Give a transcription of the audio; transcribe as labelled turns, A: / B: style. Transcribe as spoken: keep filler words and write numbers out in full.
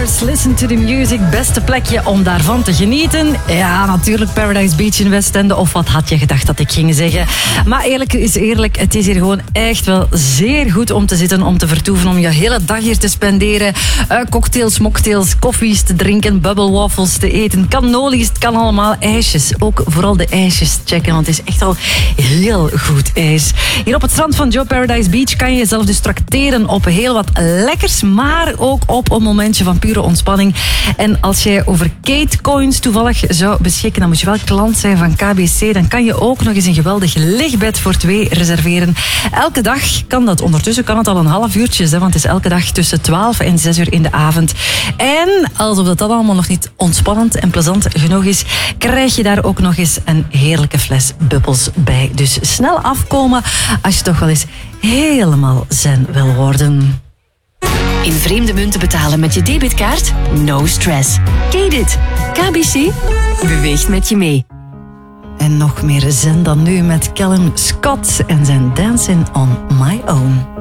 A: Flowers, listen to the music. Beste plekje om daarvan te genieten. Ja, natuurlijk Paradise Beach in Westende. Of wat had je gedacht dat ik ging zeggen? Maar eerlijk is eerlijk, het is hier gewoon echt wel zeer goed om te zitten, om te vertoeven, om je hele dag hier te spenderen. Uh, cocktails, mocktails, koffies te drinken, bubble waffles te eten. Cannolies, het kan allemaal. IJsjes, ook vooral de ijsjes checken, want het is echt al heel goed ijs. Hier op het strand van Joe Paradise Beach kan je jezelf dus trakteren op heel wat lekkers, maar ook op een momentje van pure ontspanning. En als jij over Kate Coins toevallig zou beschikken, dan moet je wel klant zijn van K B C. Dan kan je ook nog eens een geweldig lichtbed voor twee reserveren. Elke dag kan dat. Ondertussen kan het al een half uurtje, hè, want het is elke dag tussen twaalf en zes uur in de avond. En alsof dat allemaal nog niet ontspannend en plezant genoeg is, krijg je daar ook nog eens een heerlijke fles bubbels bij. Dus snel afkomen als je toch wel eens helemaal zen wil worden.
B: In vreemde munten betalen met je debitkaart? No stress. Ken je dit? K B C beweegt met je mee.
A: En nog meer zen dan nu met Callum Scott en zijn Dancing on My Own.